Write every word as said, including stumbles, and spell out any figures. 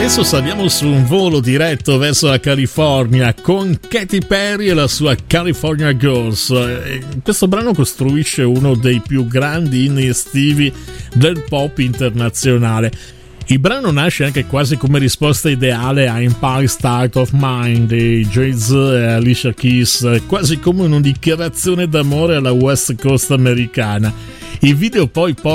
Adesso saliamo su un volo diretto verso la California con Katy Perry e la sua California Girls. Questo brano costruisce uno dei più grandi inni estivi del pop internazionale. Il brano nasce anche quasi come risposta ideale a Empire State of Mind di Jay-Z e Alicia Keys, quasi come una dichiarazione d'amore alla West Coast americana. Il video poi porta